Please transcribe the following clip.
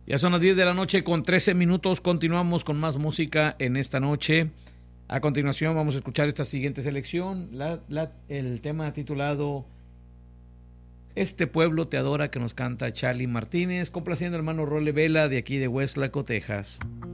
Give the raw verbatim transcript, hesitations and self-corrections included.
Ya son las diez de la noche con trece minutos. Continuamos con más música en esta noche. A continuación vamos a escuchar esta siguiente selección, la, la, el tema titulado Este pueblo te adora, que nos canta Charlie Martínez, complaciendo al hermano Role Vela de aquí de Westlaco, Texas.